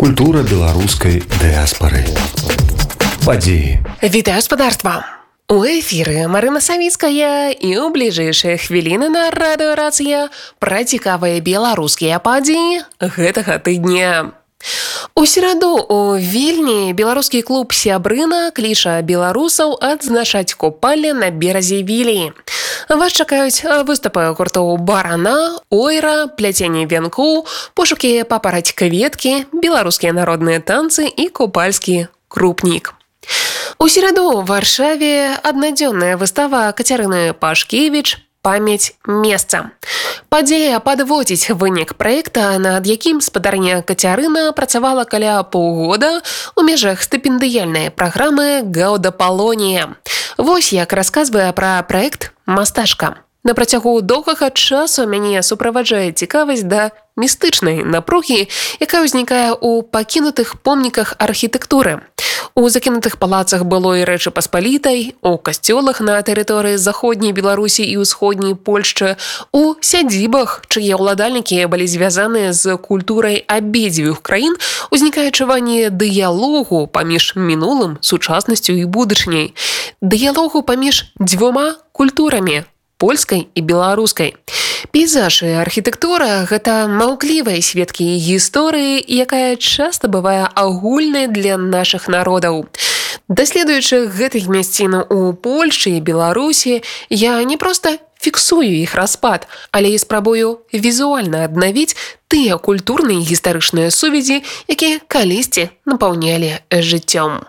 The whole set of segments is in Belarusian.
Культура беларускай дыаспары. Падзеі. Вітаю спадарства! У эфіры Марына Савіцкая і ў бліжэйшыя хвіліны на радыёрацыя пра цікавыя беларускія падзеі гэтага тыдня. У сераду у Вільні беларускі клуб «Сябрына» кліча беларусаў адзначаць купалле на беразе Вілі. Вас чакаюць выступы гуртоў «Барана», «Ойра», «Пляценне вянку», пошукі папараць кветкі, беларускія народныя танцы і купальскі крупнік. У сераду ў Варшаве аднадзённая выстава Кацярыны Пашкевіч «Памяць месца». Падзея падводзіць вынік праекта, над якім спадарня Кацярына працавала каля паўгода ў межах стыпендыяльнай праграмы «Гаўдапалонія». Вось як расказвае пра праект мастачка. На працягу доўгага часу мяне суправаджае цікавасць да містычнай напругі, якая ўзнікае ў пакінутых помніках архітэктуры. У закінутых палацах былой Рэчы Паспалітай, у касцёлах на тэрыторыі заходняй Беларусі і ўсходняй Польшчы, у сядзібах, чые ўладальнікі былі звязаныя з культурай абедзвюх краін, узнікае адчуванне дыялогу паміж мінулым, сучаснасцю і будучыняй. Дыялогу паміж дзвюма культурамі – польскай і беларускай. Пейзаж і архітэктура – гэта маўклівыя сведкі гісторыі, якая часта бывае агульнай для нашых народаў. Даследуючы гэтых мясцін у Польшчы і Беларусі, я не проста фіксую іх распад, але і спрабую візуальна аднавіць тыя культурныя і гістарычныя сувязі, якія калісьці напаўнялі жыццём.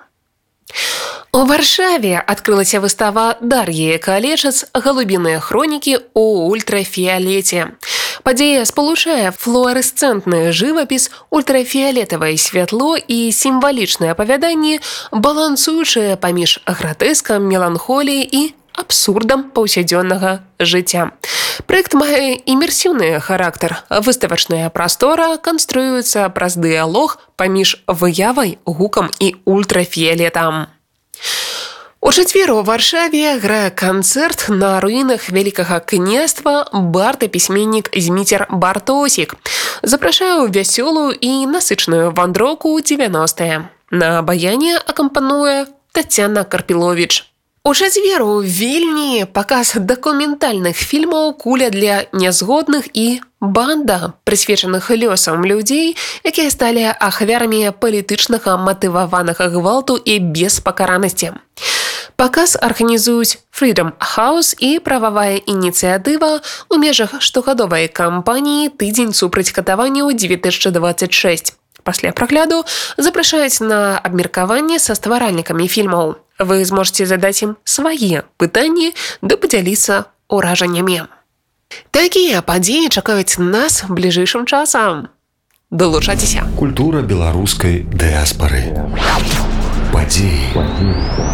У Варшаве адкрылася выстава Дар'і Калечац «Галубіныя хронікі ў ультрафіялеце». Падзея спалучае флуарэсцэнтны жывапіс, ультрафіялетавае святло і сімвалічнае апавяданне, балансуючае паміж гратэскам, меланхоліяй і абсурдам паўсядзённага жыцця. Праект мае імерсіўны характар. Выставачная прастора канструюецца праз дыялог паміж выявай, гукам і ультрафіялетам. У чацвер у Варшаве грае канцэрт на руінах Вялікага княства бард і пісьменнік Зміцер Бартосік. Запрашаю вясёлую і насычную вандроўку 90-е. На баяне акампануе Тацяна Карпіловіч. У чацвер у Вільні паказ дакументальных фільмаў «Куля для нязгодных» і «Банда», прысвечаных лёсам людзей, якія сталі ахвярамі палітычнага матываванага гвалту і беспакаранасці. Паказ арганізуюць Freedom House і прававая ініцыятыва ў межах штогадовай кампаніі «Тыдзень супраць катаванняў 2026». Пасля прагляду запрашаюць на абмеркаванне са стваральнікамі фільмаў. Вы зможаце задаць ім свае пытанні ды падзяліцца ўражаннямі. Такія падзеі чакаюць нас бліжэйшым часам. Далучайцеся. Культура беларускай дыаспары. Падзеі.